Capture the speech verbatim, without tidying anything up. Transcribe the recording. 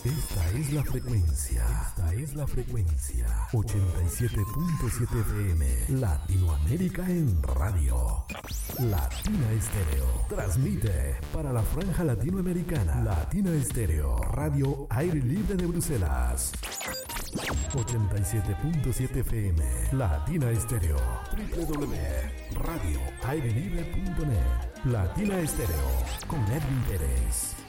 Esta es la frecuencia. Esta es la frecuencia. ochenta y siete punto siete F M. Latinoamérica en radio. Latina Estéreo. Transmite para la franja latinoamericana. Latina Estéreo. Radio Aire Libre de Bruselas. ochenta y siete punto siete F M. Latina Estéreo. doble u doble u doble u punto radio aire libre punto net. Latina Estéreo con Edwin Pérez.